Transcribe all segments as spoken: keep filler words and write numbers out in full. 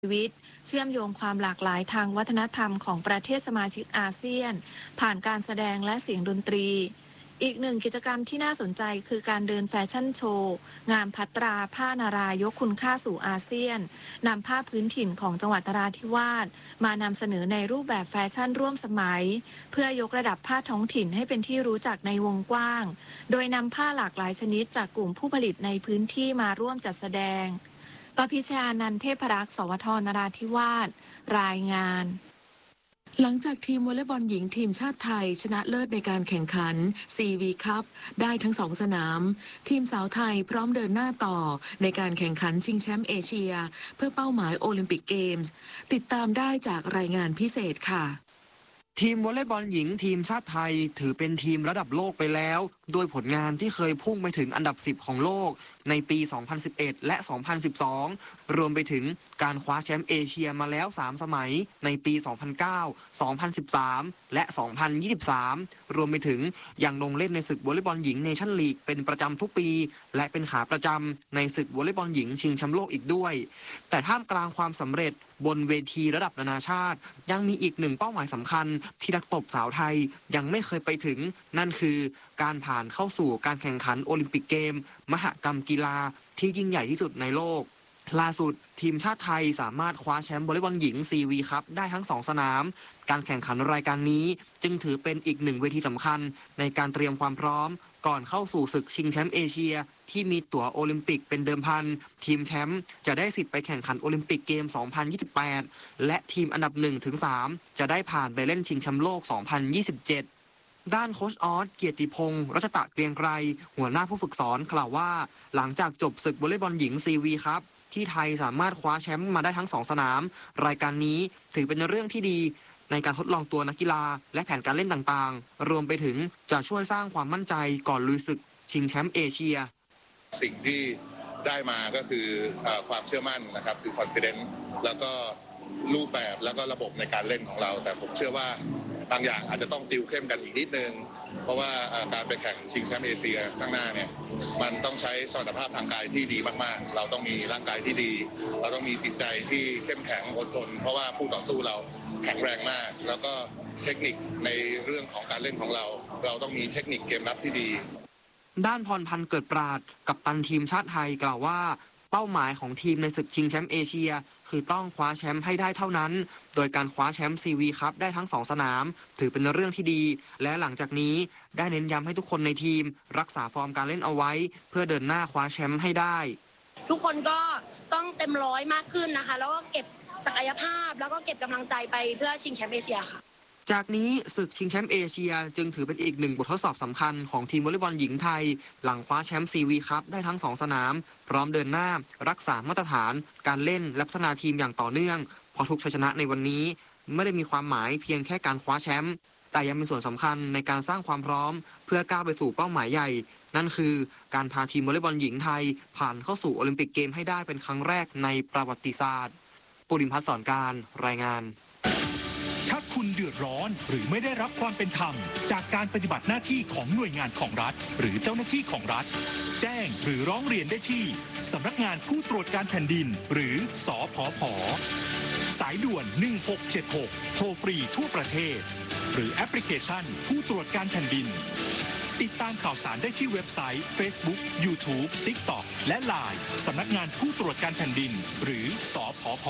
ชีวิตเชื่อมโยงความหลากหลายทางวัฒนธรรมของประเทศสมาชิกอาเซียนผ่านการแสดงและเสียงดนตรีอีกหนึ่งกิจกรรมที่น่าสนใจคือการเดินแฟชั่นโชว์งานพัตราผ้านารายกคุณค่าสู่อาเซียนนำผ้าพื้นถิ่นของจังหวัดนราธิวาสมานำเสนอในรูปแบบแฟชั่นร่วมสมัยเพื่อยกระดับผ้าท้องถิ่นให้เป็นที่รู้จักในวงกว้างโดยนำผ้าหลากหลายชนิดจากกลุ่มผู้ผลิตในพื้นที่มาร่วมจัดแสดงปพิชญานันท์เทพรักษ์ สวท นราธิวาสรายงานหลังจากทีมวอลเลย์บอลหญิงทีมชาติไทยชนะเลิศในการแข่งขัน ซี วี Cup ได้ทั้งสองสนามทีมสาวไทยพร้อมเดินหน้าต่อในการแข่งขันชิงแชมป์เอเชียเพื่อเป้าหมายโอลิมปิกเกมส์ติดตามได้จากรายงานพิเศษค่ะทีมวอลเลย์บอลหญิงทีมชาติไทยถือเป็นทีมระดับโลกไปแล้วโดยผลงานที่เคยพุ่งไปถึงอันดับสิบของโลกในปี สองพันสิบเอ็ด และ สองพันสิบสอง รวมไปถึงการคว้าแชมป์เอเชียมาแล้ว สาม สมัยในปี สองพันเก้า สองพันสิบสาม และ สองพันยี่สิบสาม รวมไปถึงยังลงเล่นในศึกวอลเลย์บอลหญิงเนชั่นลีกเป็นประจำทุกปีและเป็นขาประจำในศึกวอลเลย์บอลหญิงชิงแชมป์โลกอีกด้วยแต่ท่ามกลางความสำเร็จบนเวทีระดับนานาชาติยังมีอีกหนึ่งเป้าหมายสำคัญที่นักตบสาวไทยยังไม่เคยไปถึงนั่นคือการผ่านเข้าสู่การแข่งขันโอลิมปิกเกมมหกรรมกีฬาที่ยิ่งใหญ่ที่สุดในโลกล่าสุดทีมชาติไทยสามารถคว้าแชมป์วอลเลย์บอลหญิง ซี วี Cup ได้ทั้งสองสนามการแข่งขันรายการนี้จึงถือเป็นอีกหนึ่งเวทีสำคัญในการเตรียมความพร้อมก่อนเข้าสู่ศึกชิงแชมป์เอเชียที่มีตั๋วโอลิมปิกเป็นเดิมพันทีมแชมป์จะได้สิทธิ์ไปแข่งขันโอลิมปิกเกม สองพันยี่สิบแปด และทีมอันดับ หนึ่งถึงสาม จะได้ผ่านไปเล่นชิงแชมป์โลก สองพันยี่สิบเจ็ดด้านโค้ชออสเกียรติพงศ์รัชตะเกรียงไกรหัวหน้าผู้ฝึกสอนกล่าวว่าหลังจากจบศึกวอลเลย์บอลหญิง ซี วี ครับที่ไทยสามารถคว้าแชมป์มาได้ทั้งสองสนามรายการนี้ถือเป็นเรื่องที่ดีในการทดลองตัวนักกีฬาและแผนการเล่นต่างๆรวมไปถึงจะช่วยสร้างความมั่นใจก่อนลุยศึกชิงแชมป์เอเชียสิ่งที่ได้มาก็คือความเชื่อมั่นนะครับคือ confidence แล้วก็รูปแบบแล้วก็ระบบในการเล่นของเราแต่ผมเชื่อว่าบางอย่างอาจจะต้องติวเข้มกันอีกนิดนึงเพราะว่าการไปแข่งชิงแชมป์เอเชียข้างหน้าเนี่ยมันต้องใช้สมรรถภาพทางกายที่ดีมากๆเราต้องมีร่างกายที่ดีเราต้องมีจิตใจที่เข้มแข็งอดทนเพราะว่าผู้ต่อสู้เราแข็งแรงมากแล้วก็เทคนิคในเรื่องของการเล่นของเราเราต้องมีเทคนิคเกมรับที่ดีด้านพรพันธ์เกิดปราดกัปตันทีมชาติไทยกล่าวว่าเป้าหมายของทีมในศึกชิงแชมป์เอเชียคือต้องคว้าแชมป์ให้ได้เท่านั้นโดยการคว้าแชมป์ ซี วี Cup ได้ทั้งสองสนามถือเป็นเรื่องที่ดีและหลังจากนี้ได้เน้นย้ำให้ทุกคนในทีมรักษาฟอร์มการเล่นเอาไว้เพื่อเดินหน้าคว้าแชมป์ให้ได้ทุกคนก็ต้องเต็มร้อยมากขึ้นนะคะแล้วก็เก็บศักยภาพแล้วก็เก็บกำลังใจไปเพื่อชิงแชมป์เอเชียค่ะจากนี้ศึกชิงแชมป์เอเชียจึงถือเป็นอีกหนึ่งบททดสอบสำคัญของทีมวอลเลย์บอลหญิงไทยหลังคว้าแชมป์ ซี วี Cup ได้ทั้งสองสนามพร้อมเดินหน้ารักษามาตรฐานการเล่นและพัฒนาทีมอย่างต่อเนื่องเพราะทุกชัยชนะในวันนี้ไม่ได้มีความหมายเพียงแค่การคว้าแชมป์แต่ยังเป็นส่วนสำคัญในการสร้างความพร้อมเพื่อก้าวไปสู่เป้าหมายใหญ่นั่นคือการพาทีมวอลเลย์บอลหญิงไทยผ่านเข้าสู่โอลิมปิกเกมให้ได้เป็นครั้งแรกในประวัติศาสตร์ปุริมพัฒน์สอนการรายงานถ้าคุณเดือดร้อนหรือไม่ได้รับความเป็นธรรมจากการปฏิบัติหน้าที่ของหน่วยงานของรัฐหรือเจ้าหน้าที่ของรัฐแจ้งหรือร้องเรียนได้ที่สำนักงานผู้ตรวจการแผ่นดินหรือสผผ.สายด่วนหนึ่งหกเจ็ดหกโทรฟรีทั่วประเทศหรือแอปพลิเคชันผู้ตรวจการแผ่นดินติดตามข่าวสารได้ที่เว็บไซต์ Facebook YouTube TikTok และ ไลน์ สำนักงานผู้ตรวจการแผ่นดินหรือสผผ.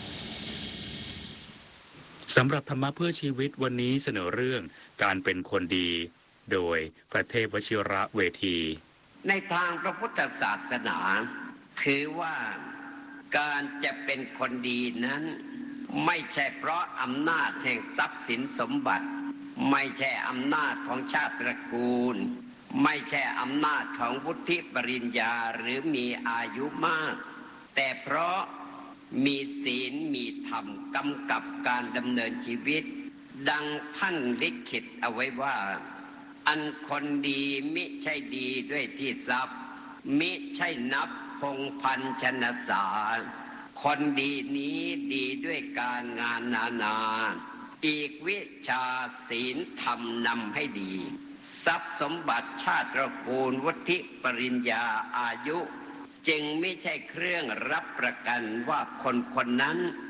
สำหรับธรรมะเพื่อชีวิตวันนี้เสนอเรื่องการเป็นคนดีโดยพระเทพวชิระเวทีในทางพระพุทธศาสนาถือว่าการจะเป็นคนดีนั้นไม่ใช่เพราะอำนาจแห่งทรัพย์สินสมบัติไม่ใช่อำนาจของชาติตระกูลไม่ใช่อำนาจของวุฒิปริญญาหรือมีอายุมากแต่เพราะมีศีลมีธรรมกำกับการดำเนินชีวิตดังท่านลิขิตเอาไว้ว่าอันคนดีมิใช่ดีด้วยที่ทรัพย์มิใช่นับพงพันชนสาคนดีนี้ดีด้วยการงานนานาอีกวิชาศีลธรรมนำให้ดีทรัพย์สมบัติชาติตระกูลวุฒิปริญญาอายุจึงไม่ใช่เครื่องรับประกันว่าคนคนนั้น